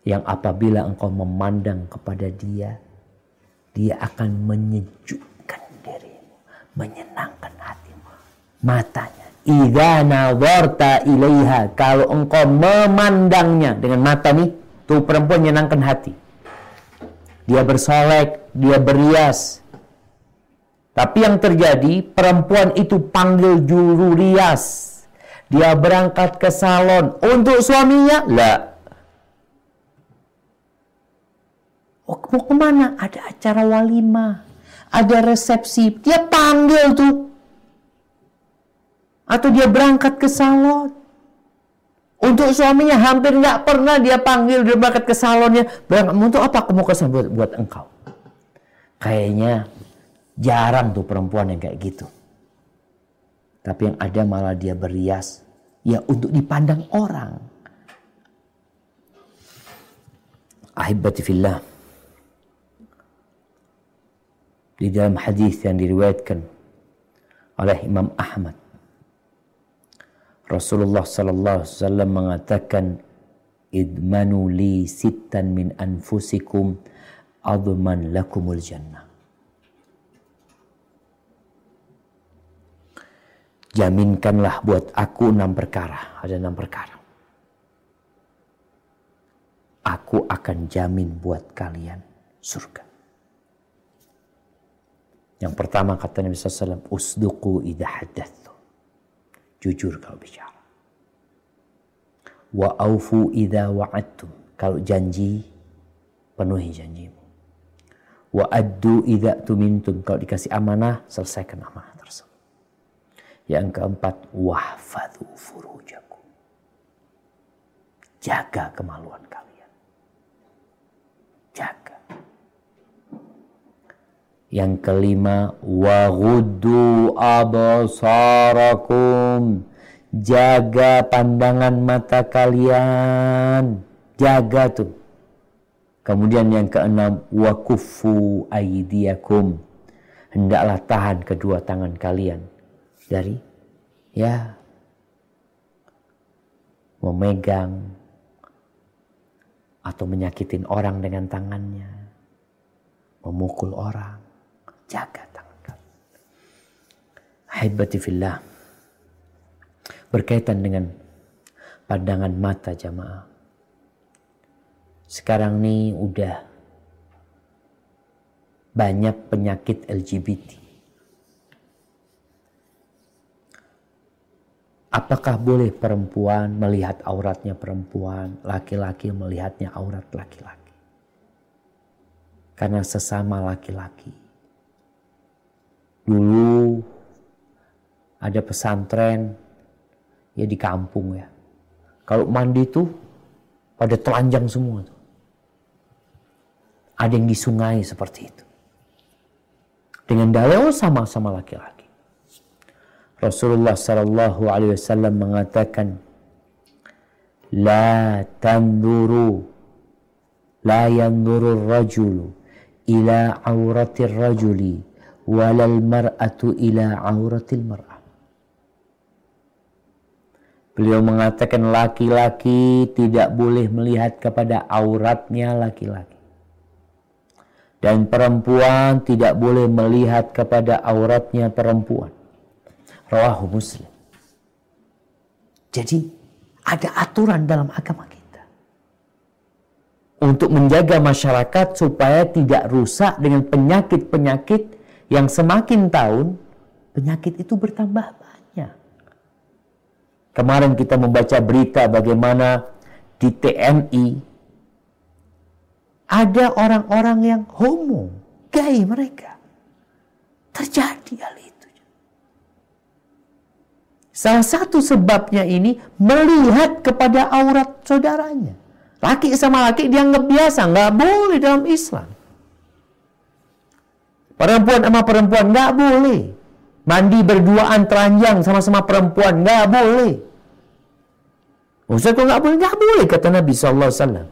yang apabila engkau memandang kepada dia, dia akan menyejukkan dirimu, menyenangkan hatimu. Matanya, idza nazarta ilaiha, kalau engkau memandangnya dengan mata nih, tuh perempuan menyenangkan hati. Dia bersolek, dia berias. Tapi yang terjadi, perempuan itu panggil juru rias. Dia berangkat ke salon untuk suaminya, lah. Oh, mau kemana? Ada acara walimah, ada resepsi, dia panggil tuh. Atau dia berangkat ke salon. Untuk suaminya hampir nggak pernah dia panggil, dia berangkat ke salonnya. Berangkat, untuk apa kamu ke salon? Buat engkau. Kayaknya jarang tuh perempuan yang kayak gitu. Tapi yang ada malah dia berias. Ya untuk dipandang orang. Ahibati fillah. Di dalam hadis yang diriwayatkan oleh Imam Ahmad, Rasulullah sallallahu alaihi wasallam mengatakan, idmanu li sittan min anfusikum adman lakumul jannah. Jaminkanlah buat aku 6 perkara. Ada 6 perkara. Aku akan jamin buat kalian surga. Yang pertama kata Nabi SAW, usduqu idha haddathu. Jujur kalau bicara. Wa aufu idha wa'adtum. Kalau janji, penuhi janjimu. Wa addu idha tumintum. Kalau dikasih amanah, selesaikan amanah tersebut. Yang keempat, wahfadhu furujakum. Jaga kemaluan kalian. Jaga. Yang kelima, waghuddu absarakum. Jaga pandangan mata kalian. Jaga tuh. Kemudian yang keenam, wakuffu aydiyakum. Hendaklah tahan kedua tangan kalian dari memegang atau menyakitin orang dengan tangannya, memukul orang. Jaga tangan kalian. Ahibati fillah. Berkaitan dengan pandangan mata jamaah. Sekarang nih udah banyak penyakit LGBT. Apakah boleh perempuan melihat auratnya perempuan, laki-laki melihatnya aurat laki-laki? Karena sesama laki-laki. Dulu ada pesantren ya di kampung ya. Kalau mandi tuh pada telanjang semua tuh. Ada yang di sungai seperti itu. Dengan dalil sama-sama laki-laki. Rasulullah sallallahu alaihi wasallam mengatakan, la yanzuru ar-rajulu ila auratir rajuli walal mar'atu ila auratil mar'ah. Beliau mengatakan laki-laki tidak boleh melihat kepada auratnya laki-laki. Dan perempuan tidak boleh melihat kepada auratnya perempuan. Rawahu Muslim. Jadi ada aturan dalam agama kita. Untuk menjaga masyarakat supaya tidak rusak dengan penyakit-penyakit yang semakin tahun penyakit itu bertambah banyak. Kemarin kita membaca berita bagaimana di TNI ada orang-orang yang homo, gay mereka. Terjadi hal itu. Salah satu sebabnya ini melihat kepada aurat saudaranya. Laki sama laki dianggap biasa, nggak boleh dalam Islam. Perempuan sama perempuan nggak boleh. Mandi berduaan telanjang sama-sama perempuan nggak boleh. Ustaz kok nggak boleh? Nggak boleh kata Nabi SAW.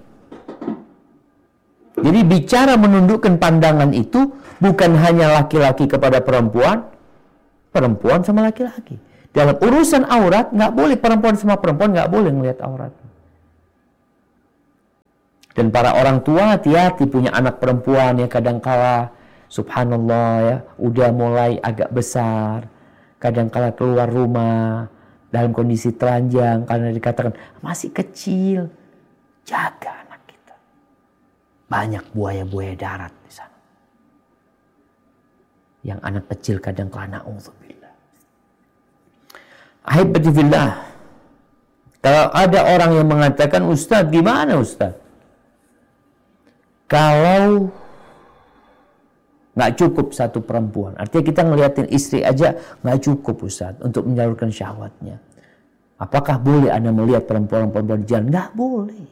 Jadi bicara menundukkan pandangan itu bukan hanya laki-laki kepada perempuan, perempuan sama laki-laki. Dalam urusan aurat nggak boleh perempuan sama perempuan nggak boleh ngelihat aurat. Dan para orang tua hati-hati punya anak perempuan yang kadangkala subhanallah ya, udah mulai agak besar, kadangkala keluar rumah dalam kondisi telanjang karena dikatakan masih kecil. Jaga anak kita. Banyak buaya-buaya darat di sana. Yang anak kecil kadangkala na'udzubillah. Ahibati fillah. Kalau ada orang yang mengatakan, Ustaz, gimana Ustaz? Kalau nggak cukup satu perempuan, artinya kita ngeliatin istri aja nggak cukup Ustaz untuk menyalurkan syahwatnya. Apakah boleh Anda melihat perempuan-perempuan di jalan? Nggak boleh.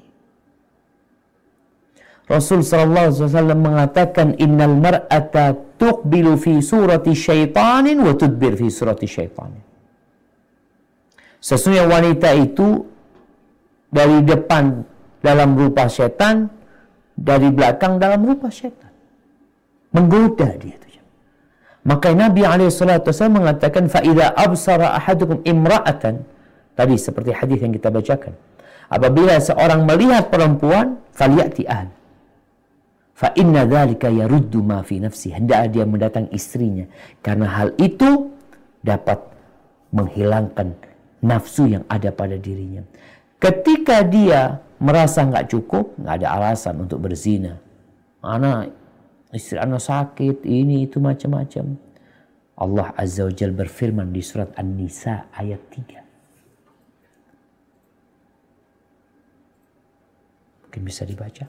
Rasul sallallahu alaihi wasallam mengatakan, innal mar'ata tuqbilu fi surati syaitanin wa tudbir fi surati syaitanin. Sesungguhnya wanita itu dari depan dalam rupa setan, dari belakang dalam rupa setan. Menggoda dia itu. Maka Nabi SAW mengatakan, فَإِذَا أَبْصَرَ أَحَدُكُمْ إِمْرَأَةً. Tadi seperti hadis yang kita bacakan. Apabila seorang melihat perempuan, فَلْيَأْتِ أَهْلِ فَإِنَّ ذَلِكَ يَرُدُّ مَا فِي نَفْسِهِ. Hendaklah dia mendatang istrinya. Karena hal itu dapat menghilangkan nafsu yang ada pada dirinya. Ketika dia merasa nggak cukup, nggak ada alasan untuk berzina. Istri anak sakit, ini itu macam-macam. Allah Azza wa Jalla berfirman di surat An-Nisa ayat 3. Mungkin bisa dibaca.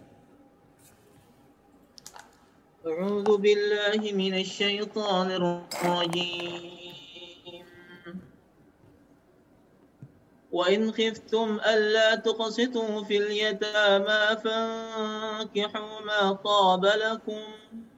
A'udzu billahi minasy syaithanir rajim. وإن خفتم ألا تقسطوا في اليتامى فانكحوا ما طاب لكم